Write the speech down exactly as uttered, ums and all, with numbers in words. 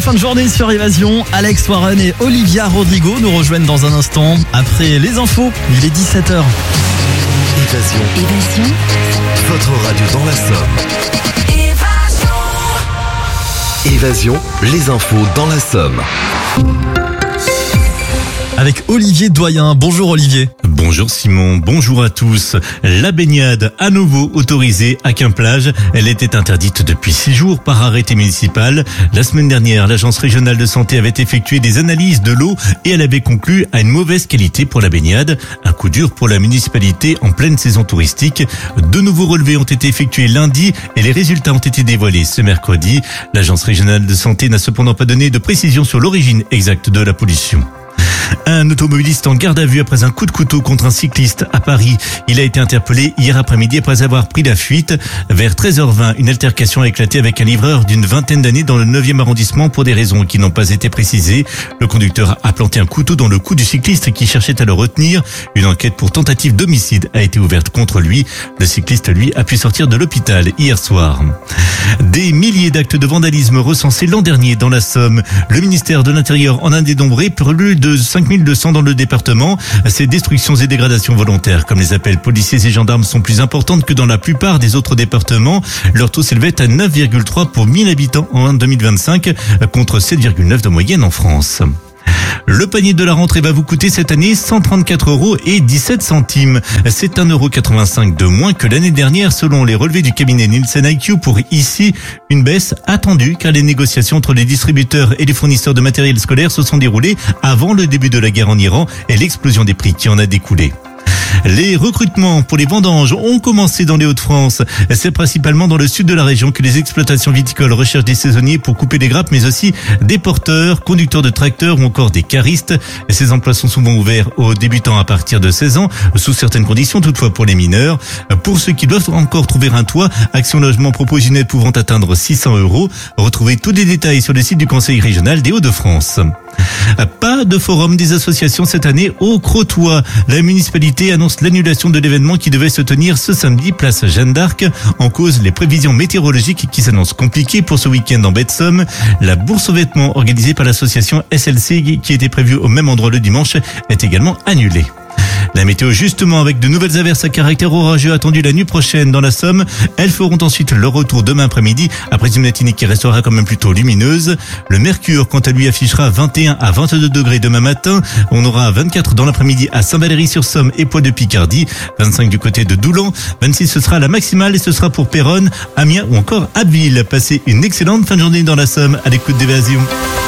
fin de journée sur Évasion. Alex Warren et Olivia Rodrigo nous rejoignent dans un instant. Après les infos, il est dix-sept heures. Évasion. Évasion. Votre radio dans la Somme. Évasion. Évasion, les infos dans la Somme. Avec Olivier Doyen. Bonjour Olivier. Bonjour Simon, bonjour à tous. La baignade à nouveau autorisée à Quimplage. Elle était interdite depuis six jours par arrêté municipal. La semaine dernière, l'agence régionale de santé avait effectué des analyses de l'eau et elle avait conclu à une mauvaise qualité pour la baignade. Un coup dur pour la municipalité en pleine saison touristique. De nouveaux relevés ont été effectués lundi et les résultats ont été dévoilés ce mercredi. L'agence régionale de santé n'a cependant pas donné de précision sur l'origine exacte de la pollution. Un automobiliste en garde à vue après un coup de couteau contre un cycliste à Paris. Il a été interpellé hier après-midi après avoir pris la fuite. Vers treize heures vingt, une altercation a éclaté avec un livreur d'une vingtaine d'années dans le neuvième arrondissement pour des raisons qui n'ont pas été précisées. Le conducteur a planté un couteau dans le cou du cycliste qui cherchait à le retenir. Une enquête pour tentative d'homicide a été ouverte contre lui. Le cycliste, lui, a pu sortir de l'hôpital hier soir. Des milliers d'actes de vandalisme recensés l'an dernier dans la Somme. Le ministère de l'Intérieur en a dénombré plus de cinq mille deux cents dans le département. Ces destructions et dégradations volontaires, comme les appels policiers et gendarmes, sont plus importantes que dans la plupart des autres départements. Leur taux s'élevait à neuf virgule trois pour mille habitants en deux mille vingt-cinq, contre sept virgule neuf de moyenne en France. Le panier de la rentrée va vous coûter cette année cent trente-quatre euros et dix-sept centimes. C'est un euro quatre-vingt-cinq de moins que l'année dernière selon les relevés du cabinet Nielsen I Q. Pour ici, une baisse attendue car les négociations entre les distributeurs et les fournisseurs de matériel scolaire se sont déroulées avant le début de la guerre en Iran et l'explosion des prix qui en a découlé. Les recrutements pour les vendanges ont commencé dans les Hauts-de-France. C'est principalement dans le sud de la région que les exploitations viticoles recherchent des saisonniers pour couper les grappes, mais aussi des porteurs, conducteurs de tracteurs ou encore des caristes. Ces emplois sont souvent ouverts aux débutants à partir de seize ans, sous certaines conditions toutefois pour les mineurs. Pour ceux qui doivent encore trouver un toit, Action Logement propose une aide pouvant atteindre six cents euros. Retrouvez tous les détails sur le site du Conseil régional des Hauts-de-France. Pas de forum des associations cette année au Crotoy. La municipalité annonce l'annulation de l'événement qui devait se tenir ce samedi, place Jeanne d'Arc. En cause, les prévisions météorologiques qui s'annoncent compliquées pour ce week-end en baie de Somme. La bourse aux vêtements organisée par l'association S L C qui était prévue au même endroit le dimanche est également annulée. La météo justement avec de nouvelles averses à caractère orageux attendues la nuit prochaine dans la Somme. Elles feront ensuite leur retour demain après-midi après une matinée qui restera quand même plutôt lumineuse. Le mercure quant à lui affichera vingt et un à vingt-deux degrés demain matin. On aura vingt-quatre dans l'après-midi à Saint-Valery-sur-Somme et Poix de Picardie. vingt-cinq du côté de Doulan. vingt-six ce sera la maximale et ce sera pour Péronne, Amiens ou encore Abbeville. Passez une excellente fin de journée dans la Somme à l'écoute d'Évasion.